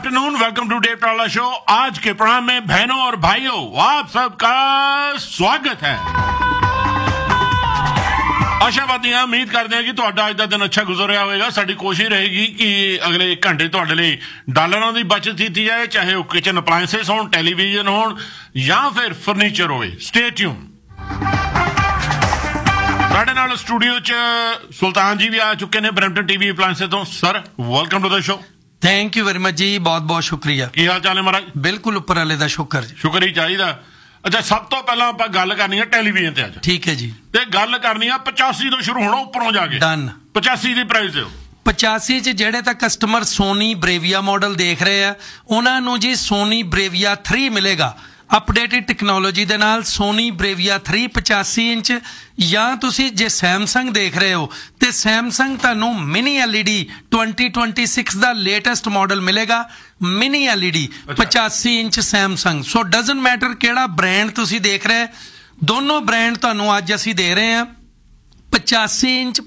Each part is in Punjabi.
आफ्टरनून, वेलकम टू डेव टाला शो। आज के प्रोग्राम में बहनों और भाइयों आप सबका स्वागत है। आशावादी हैं, उम्मीद करते हैं कि ਤੁਹਾਡਾ ਅੱਜ ਦਾ ਦਿਨ ਅੱਛਾ ਗੁਜ਼ਰ ਰਿਹਾ ਹੋਵੇਗਾ। ਸਾਡੀ ਕੋਸ਼ਿਸ਼ ਰਹੇਗੀ ਕਿ ਅਗਲੇ ਘੰਟੇ ਤੁਹਾਡੇ ਲਈ ਡਾਲਰਾਂ ਦੀ ਬਚਤ ਕੀਤੀ ਜਾਏ, ਚਾਹੇ ਉਹ ਕਿਚਨ ਅਪਲਾਇੰਸਸ ਹੋਣ, ਟੈਲੀਵਿਜ਼ਨ ਹੋਣ ਜਾਂ ਫਿਰ ਫਰਨੀਚਰ ਹੋਵੇ। Stay tune. ਸਾਡੇ ਨਾਲ ਸਟੂਡੀਓ 'ਚ ਸੁਲਤਾਨ ਜੀ ਵੀ ਆ ਚੁੱਕੇ ਨੇ ਬਰੈਂਪਟਨ ਟੀਵੀ ਅਪਲਾਇੰਸਸ ਤੋਂ। Sir, welcome to the show. Thank you very much ਜੀ, ਬਹੁਤ ਬਹੁਤ ਸ਼ੁਕਰੀਆ। ਕੀ ਹਾਲ ਚਾਲ ਹੈ ਮਹਾਰਾਜ? ਬਿਲਕੁਲ ਉੱਪਰ ਵਾਲੇ ਦਾ ਸ਼ੁਕਰ ਜੀ। ਸ਼ੁਕਰ ਹੀ ਚਾਹੀਦਾ। ਅੱਛਾ, ਸਭ ਤੋਂ ਪਹਿਲਾਂ ਆਪਾਂ ਗੱਲ ਕਰਨੀ ਹੈ ਟੈਲੀਵਿਜ਼ਨ ਤੇ ਅੱਜ। ਠੀਕ ਹੈ ਜੀ। ਤੇ ਗੱਲ ਕਰਨੀ ਆ 85 ਤੋਂ ਸ਼ੁਰੂ ਹੋਣਾ, ਉੱਪਰੋਂ ਜਾ ਕੇ ਡਨ। 85 ਦੀ ਪ੍ਰਾਈਸ ਦਿਓ। 85 ਚ ਜਿਹੜੇ ਤਾਂ ਕਸਟਮਰ ਸੋਨੀ ਬਰੇਵੀਆ ਮਾਡਲ ਦੇਖ ਰਹੇ ਆ ਉਹਨਾਂ ਨੂੰ ਜੀ ਸੋਨੀ ਬਰੇਵੀਆ 3 ਮਿਲੇਗਾ ਅਪਡੇਟਡ ਟੈਕਨੋਲੋਜੀ ਦੇ ਨਾਲ। ਸੋਨੀ ਬਰੇਵੀਆ 3 85 ਇੰਚ। ਜਾਂ ਤੁਸੀਂ ਜੇ ਸੈਮਸੰਗ ਦੇਖ ਰਹੇ ਹੋ ਤੇ ਸੈਮਸੰਗ ਤੁਹਾਨੂੰ ਮਿਨੀ LED 2026 ਦਾ ਲੇਟੈਸਟ ਮਾਡਲ ਮਿਲੇਗਾ। Mini LED 85 inch Samsung. So doesn't matter ਕਿਹੜਾ ਬ੍ਰਾਂਡ ਤੁਸੀਂ ਦੇਖ ਰਹੇ, ਦੋਨੋਂ ਬ੍ਰਾਂਡ ਤੁਹਾਨੂੰ ਅੱਜ ਅਸੀਂ ਦੇ ਰਹੇ ਹਾਂ 85 ਇੰਚ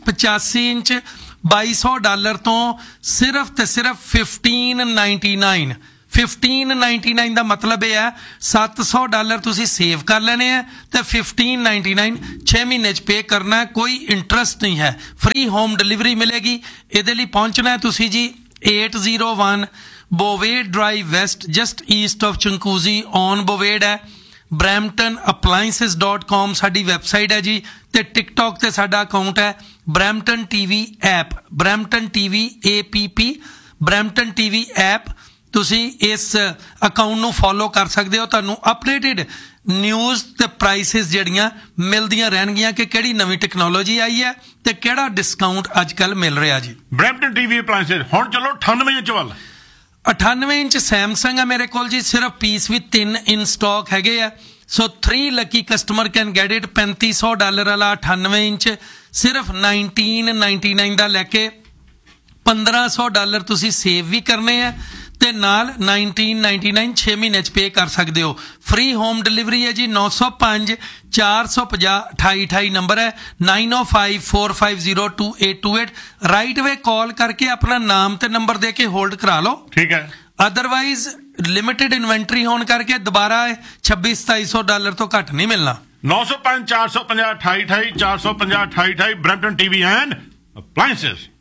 $2200 ਤੋਂ ਸਿਰਫ ਤੇ ਸਿਰਫ $1599। $1599 ਦਾ ਮਤਲਬ ਇਹ ਹੈ $700 ਤੁਸੀਂ ਸੇਵ ਕਰ ਲੈਣੇ ਆ ਤੇ $1599 6 ਮਹੀਨੇ ਚ ਪੇ ਕਰਨਾ। ਕੋਈ ਇੰਟਰਸਟ ਨਹੀਂ ਹੈ, ਫ੍ਰੀ ਹੋਮ ਡਿਲੀਵਰੀ ਮਿਲੇਗੀ। ਇਹਦੇ ਲਈ ਪਹੁੰਚਣਾ ਹੈ ਤੁਸੀਂ ਜੀ 801 ਬੋਵੇਡ drive West, just East of ਚੰਕੂਜ਼ੀ on ਬੋਵੇਡ ਹੈ। bramptonappliances.com ਸਾਡੀ ਵੈਬਸਾਈਟ ਹੈ ਜੀ, ਤੇ ਟਿਕਟੌਕ ਤੇ ਸਾਡਾ ਅਕਾਊਂਟ ਹੈ Brampton TV app, Brampton TV APP, Brampton TV app. ਤੁਸੀਂ ਇਸ ਅਕਾਊਂਟ ਨੂੰ ਫੋਲੋ ਕਰ ਸਕਦੇ ਹੋ। ਤੁਹਾਨੂੰ ਅਪਡੇਟਡ ਨਿਊਜ਼ ਤੇ ਪ੍ਰਾਈਸਿਸ ਜਿਹੜੀਆਂ ਮਿਲਦੀਆਂ ਰਹਿਣਗੀਆਂ ਕਿ ਕਿਹੜੀ ਨਵੀਂ ਟੈਕਨੋਲੋਜੀ ਆਈ ਹੈ ਤੇ ਕਿਹੜਾ ਡਿਸਕਾਊਂਟ ਅੱਜ ਕੱਲ੍ਹ ਮਿਲ ਰਿਹਾ ਜੀ। Brampton TV ਅਪਲਾਇੰਸਸ। ਹੁਣ ਚਲੋ 98 ਇੰਚ ਵੱਲ। 98 ਇੰਚ ਸੈਮਸੰਗ ਆ ਮੇਰੇ ਕੋਲ ਜੀ, ਸਿਰਫ ਪੀਸ ਵੀ 3 ਇਨ ਸਟਾਕ ਹੈਗੇ ਆ। ਸੋ 3 Lucky customer can get it. $3500 ਵਾਲਾ 98 ਇੰਚ ਸਿਰਫ $1999 ਦਾ ਲੈ ਕੇ $1500 ਤੁਸੀਂ ਸੇਵ ਵੀ ਕਰਨੇ ਆ ਤੇ ਨਾਲ $1999 6 ਮਹੀਨੇ ਚ ਪੇ ਕਰ ਸਕਦੇ ਹੋ। ਫ੍ਰੀ ਹੋਮ ਡਿਲੀਵਰੀ ਹੈ ਜੀ। 905 450 2828 ਨੰਬਰ ਹੈ। 905 450 2828। ਰਾਈਟ ਵੇ ਕਾਲ ਕਰਕੇ ਆਪਣਾ ਨਾਮ ਤੇ ਨੰਬਰ ਦੇ ਕੇ ਹੋਲਡ ਕਰਾ ਲਓ। ਠੀਕ ਹੈ। ਅਦਰਵਾਈਜ਼ ਲਿਮਿਟਡ ਇਨਵੈਂਟਰੀ ਹੋਣ ਕਰਕੇ ਦੁਬਾਰਾ $2600-2700 ਤੋਂ ਘੱਟ ਨਹੀਂ ਮਿਲਣਾ। 905 450 2828 450 2828 ਬਰੈਂਪਟਨ ਟੀਵੀ ਐਂਡ ਅਪਲਾਇੰਸਸ।